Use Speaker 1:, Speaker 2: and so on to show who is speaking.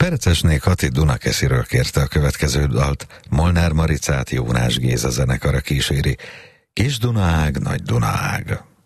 Speaker 1: Ferecesné Kati Dunakesziről kérte a következő dalt, Molnár Maricát Jónás Géza zenekara kíséri. Kis Dunaág, Nagy Dunaág.